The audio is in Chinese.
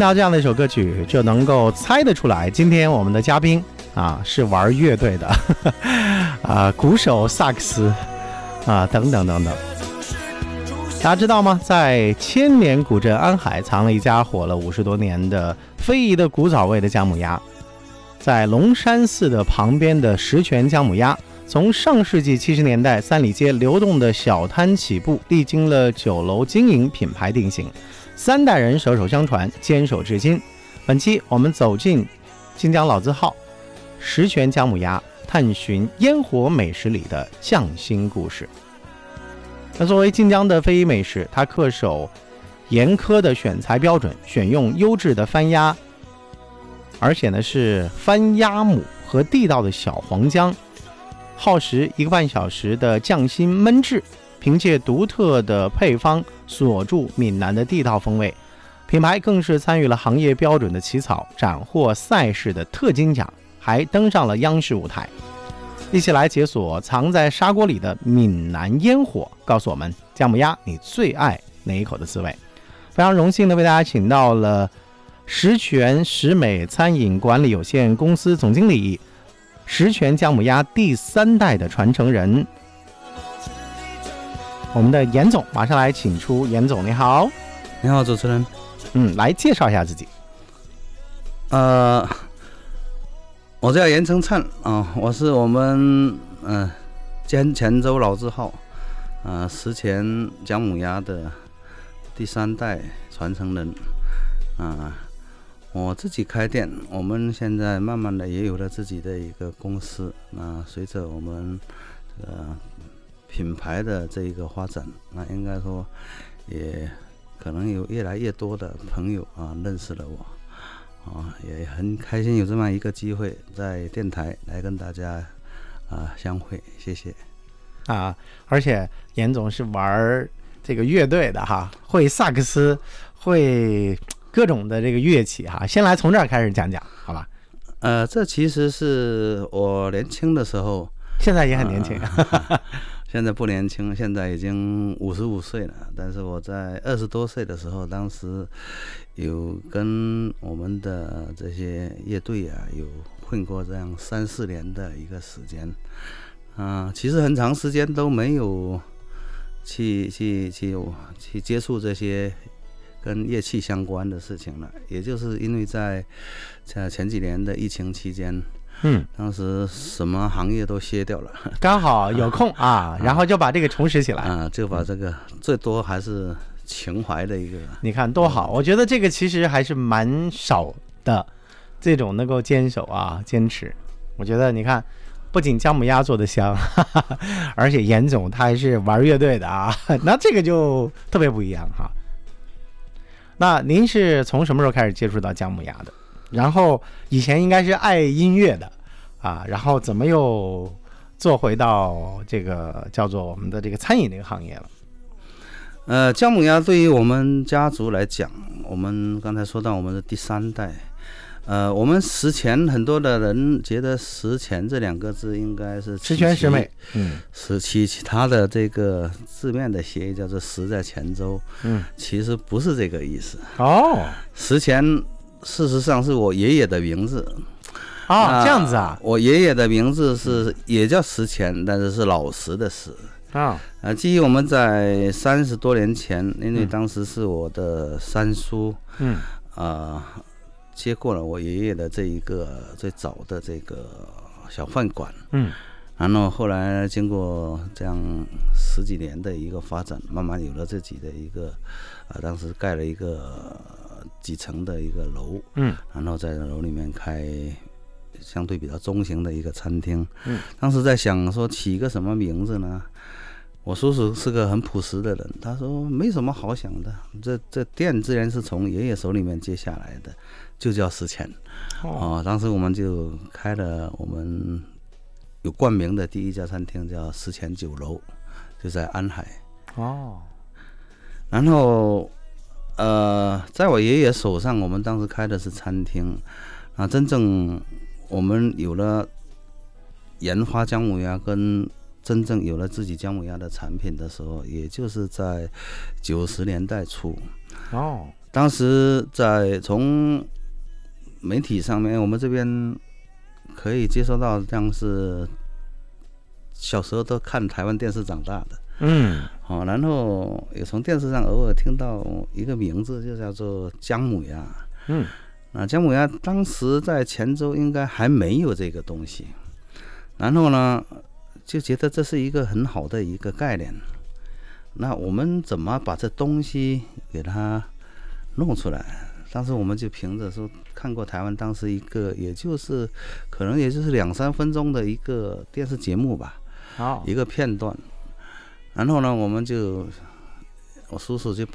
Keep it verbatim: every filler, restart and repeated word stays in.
到这样的一首歌曲，就能够猜得出来，今天我们的嘉宾啊是玩乐队的，啊，鼓手、萨克斯啊等等等等。大家知道吗？在千年古镇安海藏了一家火了五十多年的非遗的古早味的姜母鸭。在龙山寺的旁边的石泉姜母鸭，从上世纪七十年代三里街流动的小摊起步，历经了酒楼经营，品牌定型，三代人手手相传，坚守至今。本期我们走进晋江老字号石泉姜母鸭，探寻烟火美食里的匠心故事。那作为晋江的非遗美食，它恪守严苛的选材标准，选用优质的番鸭，而且呢是番鸭母和地道的小黄姜，耗时一个半小时的匠心焖制，凭借独特的配方锁住闽南的地道风味。品牌更是参与了行业标准的起草，斩获赛事的特金奖，还登上了央视舞台。一起来解锁藏在砂锅里的闽南烟火，告诉我们姜母鸭你最爱哪一口的滋味。非常荣幸的为大家请到了石泉石美餐饮管理有限公司总经理，石泉姜母鸭第三代的传承人，我们的严总，马上来请出严总。你好。 你好，主持人。 嗯，来介绍一下自己。 呃，我叫严成灿啊、呃，我是我们呃前泉州老字号呃石泉姜母鸭的第三代传承人啊、呃。我自己开店，我们现在慢慢的也有了自己的一个公司。那、呃、随着我们这个品牌的这一个发展，那应该说也可能有越来越多的朋友啊认识了我，啊也很开心有这么一个机会在电台来跟大家啊相会，谢谢。 啊，而且严总是玩这个乐队的哈，会萨克斯，会各种的这个乐器哈。先来从这儿开始讲讲，好吧？ 呃，这其实是我年轻的时候， 现在也很年轻。 呃现在不年轻，现在已经五十五岁了。但是我在二十多岁的时候，当时有跟我们的这些乐队啊，有混过这样三四年的一个时间。啊、呃，其实很长时间都没有去去去去接触这些跟乐器相关的事情了。也就是因为在在前几年的疫情期间。 嗯， 当时什么行业都歇掉了， 刚好有空啊，啊然后就把这个重拾起来啊，就把这个最多还是情怀的一个， 你看多好！我觉得这个其实还是蛮少的，这种能够坚守啊，坚持。我觉得你看，不仅姜母鸭做的香，哈哈，而且严总他还是玩乐队的啊，那这个就特别不一样哈。那您是从什么时候开始接触到姜母鸭的？然后以前应该是爱音乐的啊，然后怎么又做回到这个叫做我们的这个餐饮这个行业了？ 呃，姜母鸭对于我们家族来讲，我们刚才说到我们的第三代，呃，我们石泉很多的人觉得石泉这两个字应该是石泉石美， 嗯，石其其他的这个字面的谐音叫做石在泉州，嗯，其实不是这个意思哦， 石泉。事实上是我爷爷的名字哦，这样子啊。 我爷爷的名字是也叫石泉，但是是老石的石啊。 呃，基于我们在三十多年前，因为当时是我的三叔，嗯，呃，接过了我爷爷的这一个最早的这个小饭馆，嗯，然后后来经过这样十几年的一个发展，慢慢有了自己的一个，啊、呃，当时盖了一个。几层的一个楼，嗯，然后在楼里面开相对比较中型的一个餐厅，嗯，当时在想说起一个什么名字呢？我叔叔是个很朴实的人，他说没什么好想的，这这店自然是从爷爷手里面接下来的，就叫石泉，哦，当时我们就开了我们有冠名的第一家餐厅，叫石泉酒楼，就在安海，哦，然后。呃，在我爷爷手上，我们当时开的是餐厅，啊，真正我们有了研发姜母鸭，跟真正有了自己姜母鸭的产品的时候，也就是在九十年代初。哦， 当时在从媒体上面，我们这边可以接收到，像是小时候都看台湾电视长大的， 嗯， 好、哦，然后也从电视上偶尔听到一个名字，就叫做姜母鸭， 嗯， 那姜母鸭当时在泉州应该还没有这个东西，然后呢，就觉得这是一个很好的一个概念，那我们怎么把这东西给它弄出来？当时我们就凭着说看过台湾当时一个，也就是可能也就是两三分钟的一个电视节目吧， 好， 一个片段，然后呢，我们就我叔叔就把